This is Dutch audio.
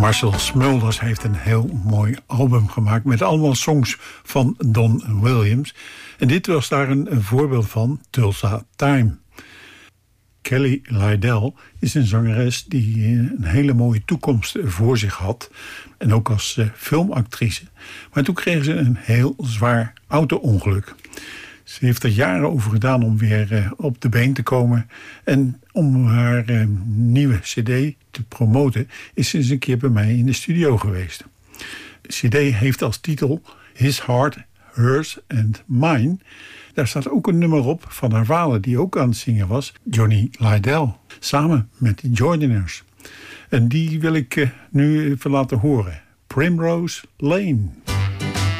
Marcel Smulders heeft een heel mooi album gemaakt met allemaal songs van Don Williams. En dit was daar een voorbeeld van, Tulsa Time. Kelly Lydell is een zangeres die een hele mooie toekomst voor zich had. En ook als filmactrice. Maar toen kreeg ze een heel zwaar auto-ongeluk. Ze heeft er jaren over gedaan om weer op de been te komen. En om haar nieuwe cd te promoten is ze eens een keer bij mij in de studio geweest. De cd heeft als titel His Heart, Hers and Mine. Daar staat ook een nummer op van haar vader die ook aan het zingen was, Johnny Lydell. Samen met de Jordanaires. En die wil ik nu even laten horen. Primrose Lane.